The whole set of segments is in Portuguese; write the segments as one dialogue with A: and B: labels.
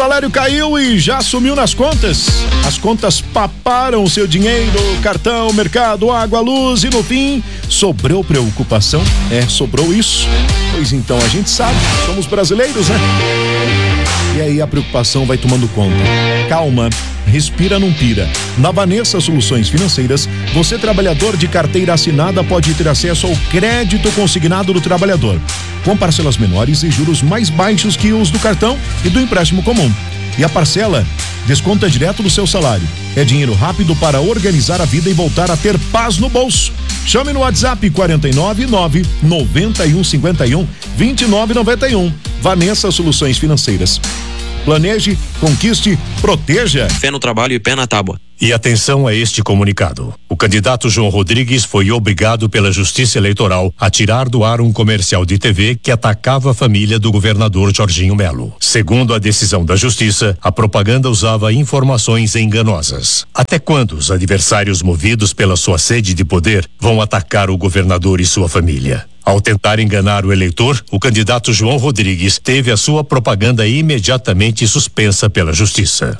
A: salário caiu e já sumiu nas contas? As contas paparam o seu dinheiro, cartão, mercado, água, luz e no fim, sobrou preocupação? Sobrou isso? Pois então, a gente sabe, somos brasileiros, né? E aí a preocupação vai tomando conta. Calma, respira, não pira. Na Vanessa Soluções Financeiras, você trabalhador de carteira assinada pode ter acesso ao crédito consignado do trabalhador, com parcelas menores e juros mais baixos que os do cartão e do empréstimo comum. E a parcela desconta direto do seu salário. É dinheiro rápido para organizar a vida e voltar a ter paz no bolso. Chame no WhatsApp 499 9151 2991. Vanessa Soluções Financeiras. Planeje, conquiste, proteja.
B: Fé no trabalho e pé na tábua.
C: E atenção a este comunicado. O candidato João Rodrigues foi obrigado pela Justiça Eleitoral a tirar do ar um comercial de TV que atacava a família do governador Jorginho Melo. Segundo a decisão da Justiça, a propaganda usava informações enganosas. Até quando os adversários movidos pela sua sede de poder vão atacar o governador e sua família? Ao tentar enganar o eleitor, o candidato João Rodrigues teve a sua propaganda imediatamente suspensa pela Justiça.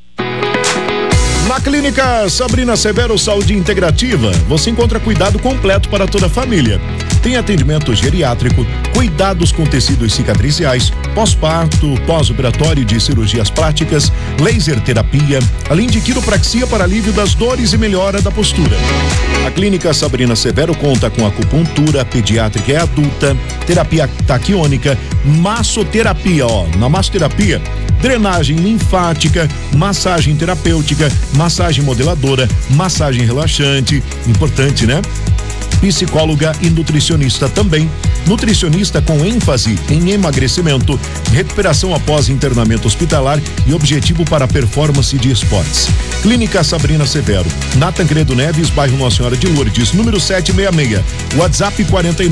A: Na Clínica Sabrina Severo Saúde Integrativa, você encontra cuidado completo para toda a família. Tem atendimento geriátrico, cuidados com tecidos cicatriciais, pós-parto, pós-operatório de cirurgias plásticas, laser terapia, além de quiropraxia para alívio das dores e melhora da postura. A Clínica Sabrina Severo conta com acupuntura pediátrica e adulta, terapia taquiônica, massoterapia, na massoterapia, drenagem linfática, massagem terapêutica, massagem modeladora, massagem relaxante, importante, né? Psicóloga e nutricionista também. Nutricionista com ênfase em emagrecimento, recuperação após internamento hospitalar e objetivo para performance de esportes. Clínica Sabrina Severo, na Tancredo Neves, bairro Nossa Senhora de Lourdes, número 766. WhatsApp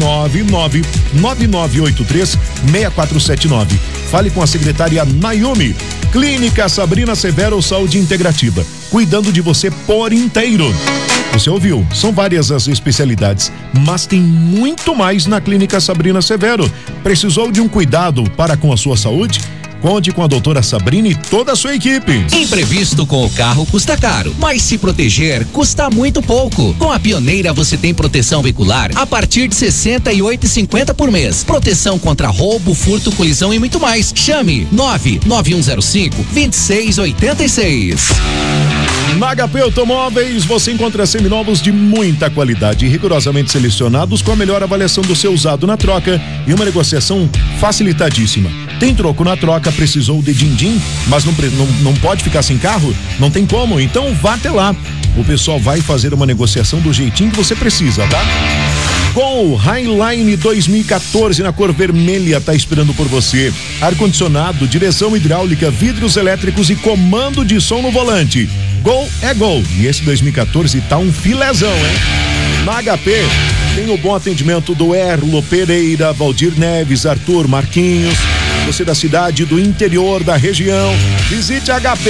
A: 499-9983-6479. Fale com a secretária Nayumi. Clínica Sabrina Severo Saúde Integrativa, cuidando de você por inteiro. Você ouviu? São várias as especialidades, mas tem muito mais na Clínica Sabrina Severo. Precisou de um cuidado para com a sua saúde? Conte com a doutora Sabrina e toda a sua equipe.
D: Imprevisto com o carro custa caro, mas se proteger custa muito pouco. Com a Pioneira você tem proteção veicular a partir de R$ 68,50 por mês. Proteção contra roubo, furto, colisão e muito mais. Chame 99105-2686.
A: Na HP Automóveis você encontra seminovos de muita qualidade e rigorosamente selecionados com a melhor avaliação do seu usado na troca e uma negociação facilitadíssima. Tem troco na troca, precisou de din-din, mas não pode ficar sem carro? Não tem como, então vá até lá. O pessoal vai fazer uma negociação do jeitinho que você precisa, tá? Gol Highline 2014 na cor vermelha tá esperando por você. Ar-condicionado, direção hidráulica, vidros elétricos e comando de som no volante. Gol é gol. E esse 2014 tá um filézão, hein? Na HP tem o bom atendimento do Erlo Pereira, Valdir Neves, Arthur Marquinhos. Você da cidade, do interior da região, visite a HP.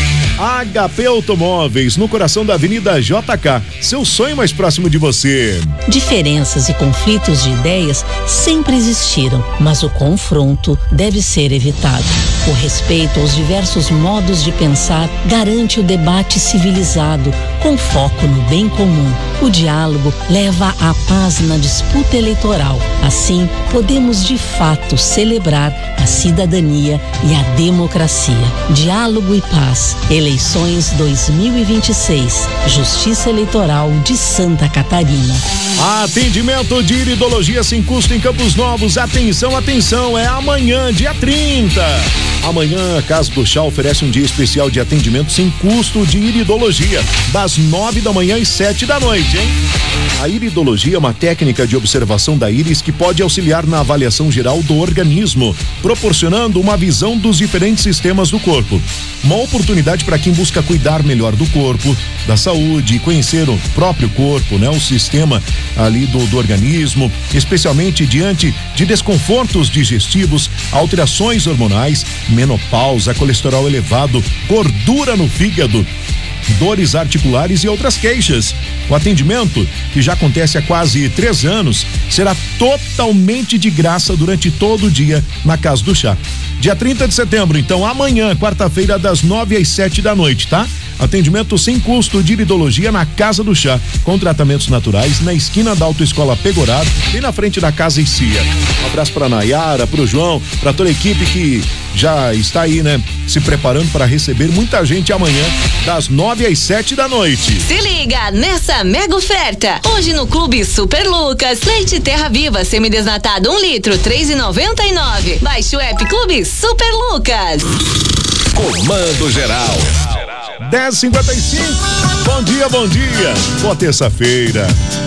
A: HP Automóveis, no coração da Avenida JK, seu sonho mais próximo de você.
E: Diferenças e conflitos de ideias sempre existiram, mas o confronto deve ser evitado. O respeito aos diversos modos de pensar garante o debate civilizado, com foco no bem comum. O diálogo leva à paz na disputa eleitoral. Assim, podemos de fato celebrar a cidadania e a democracia. Diálogo e paz. Eleições 2026. Justiça Eleitoral de Santa Catarina.
A: Atendimento de iridologia sem custo em Campos Novos. Atenção, atenção, é amanhã, dia 30. Amanhã, a Casa do Chá oferece um dia especial de atendimento sem custo de iridologia, das 9 da manhã às 7 da noite, hein? A iridologia é uma técnica de observação da íris que pode auxiliar na avaliação geral do organismo, proporcionando uma visão dos diferentes sistemas do corpo. Uma oportunidade para quem busca cuidar melhor do corpo, da saúde, conhecer o próprio corpo, né? O sistema ali do organismo, especialmente diante de desconfortos digestivos, alterações hormonais, menopausa, colesterol elevado, gordura no fígado, dores articulares e outras queixas. O atendimento, que já acontece há quase 3 anos, será totalmente de graça durante todo o dia na Casa do Chá. Dia 30 de setembro, então amanhã, quarta-feira, das 9 às 7 da noite, tá? Atendimento sem custo de iridologia na Casa do Chá, com tratamentos naturais na esquina da Autoescola Pegorado, bem na frente da Casa Ecia. Um abraço pra Nayara, pro João, pra toda a equipe que já está aí, né? Se preparando para receber muita gente amanhã, das 9 às 7 da noite.
B: Se liga nessa mega oferta. Hoje no Clube Super Lucas, leite Terra Viva semidesnatado 1 litro, R$3,99. Baixe o app Clube Super Lucas.
F: Comando Geral.
A: 10h55. Bom dia, bom dia. Boa terça-feira.